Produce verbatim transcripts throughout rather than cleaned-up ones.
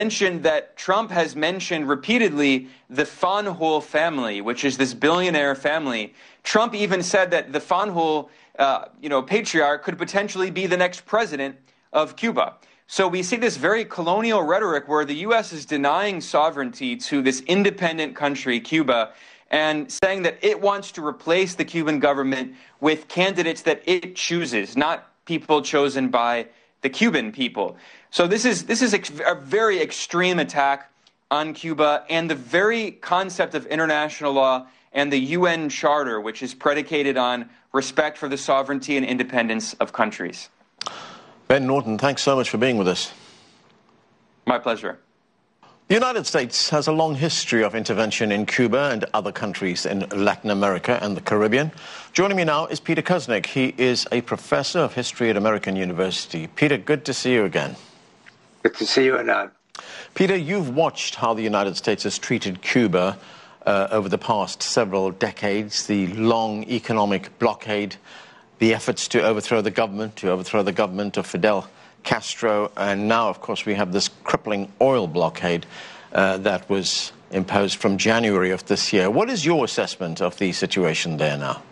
mentioned that Trump has mentioned repeatedly the Fanjul family, which is this billionaire family. Trump even said that the Fanjul, uh, you know, patriarch could potentially be the next president of Cuba. So we see this very colonial rhetoric where the U S is denying sovereignty to this independent country, Cuba, and saying that it wants to replace the Cuban government with candidates that it chooses, not people chosen by the Cuban people. So this is this is a very extreme attack on Cuba and the very concept of international law and the U N Charter, which is predicated on respect for the sovereignty and independence of countries. Ben Norton, thanks so much for being with us. My pleasure. The United States has a long history of intervention in Cuba and other countries in Latin America and the Caribbean. Joining me now is Peter Kuznick. He is a professor of history at American University. Peter, good to see you again. Good to see you, Anand. Peter, you've watched how the United States has treated Cuba uh, over the past several decades, the long economic blockade, the efforts to overthrow the government, to overthrow the government of Fidel Castro, and now, of course, we have this crippling oil blockade uh, that was imposed from January of this year. What is your assessment of the situation there now?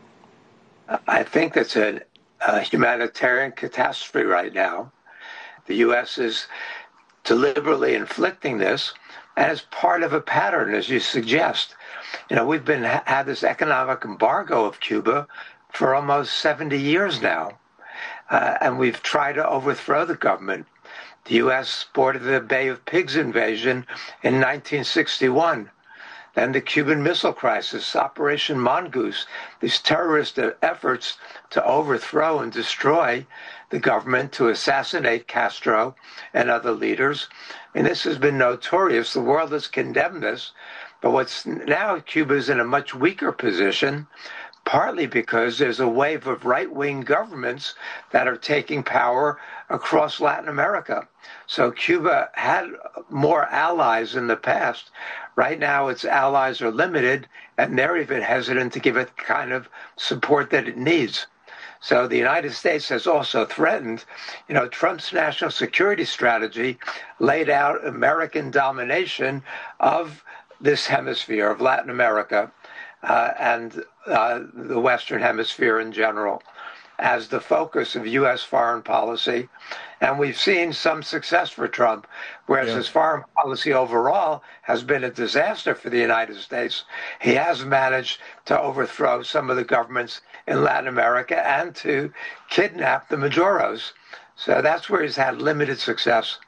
I think it's a, a humanitarian catastrophe right now. The U S is deliberately inflicting this, and it's part of a pattern, as you suggest. You know, we've been had this economic embargo of Cuba for almost seventy years now. Uh, and we've tried to overthrow the government. The U S supported the Bay of Pigs invasion in nineteen sixty-one. Then the Cuban Missile Crisis, Operation Mongoose, these terrorist efforts to overthrow and destroy the government, to assassinate Castro and other leaders. And this has been notorious. The world has condemned this. But what's now, Cuba is in a much weaker position, partly because there's a wave of right-wing governments that are taking power across Latin America. So Cuba had more allies in the past. Right now, its allies are limited, and they're even hesitant to give it the kind of support that it needs. So the United States has also threatened, you know, Trump's national security strategy laid out American domination of this hemisphere of Latin America. Uh, and uh, the Western Hemisphere in general as the focus of U S foreign policy. And we've seen some success for Trump, whereas yeah. his foreign policy overall has been a disaster for the United States. He has managed to overthrow some of the governments in Latin America and to kidnap the Maduros. So that's where he's had limited success.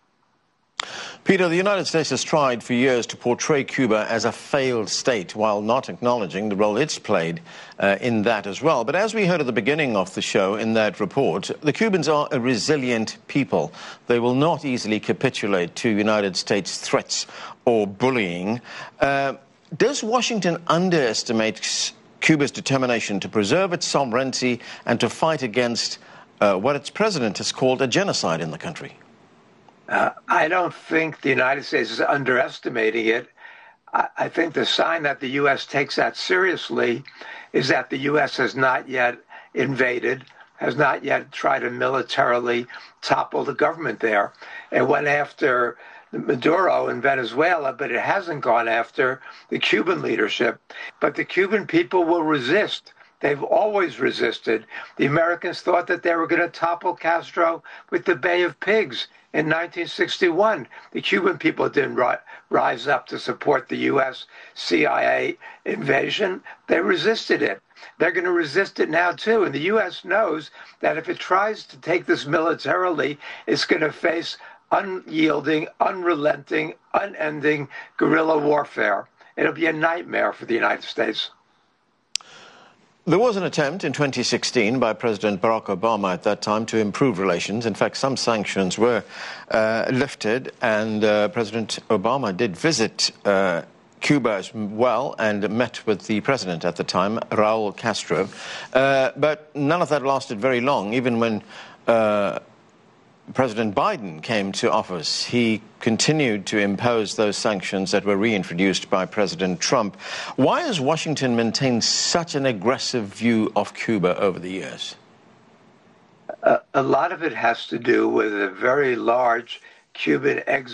Peter, the United States has tried for years to portray Cuba as a failed state while not acknowledging the role it's played uh, in that as well. But as we heard at the beginning of the show in that report, the Cubans are a resilient people. They will not easily capitulate to United States threats or bullying. Uh, does Washington underestimate Cuba's determination to preserve its sovereignty and to fight against uh, what its president has called a genocide in the country? Uh, I don't think the United States is underestimating it. I, I think the sign that the U S takes that seriously is that the U S has not yet invaded, has not yet tried to militarily topple the government there. It went after Maduro in Venezuela, but it hasn't gone after the Cuban leadership. But the Cuban people will resist. They've always resisted. The Americans thought that they were going to topple Castro with the Bay of Pigs in nineteen sixty-one. The Cuban people didn't ri- rise up to support the U S C I A invasion. They resisted it. They're going to resist it now, too. And the U S knows that if it tries to take this militarily, it's going to face unyielding, unrelenting, unending guerrilla warfare. It'll be a nightmare for the United States. There was an attempt in twenty sixteen by President Barack Obama at that time to improve relations. In fact, some sanctions were uh, lifted, and uh, President Obama did visit uh, Cuba as well and met with the president at the time, Raul Castro. Uh, but none of that lasted very long. Even when uh, President Biden came to office, he continued to impose those sanctions that were reintroduced by President Trump. Why has Washington maintained such an aggressive view of Cuba over the years? Uh, a lot of it has to do with a very large Cuban exile.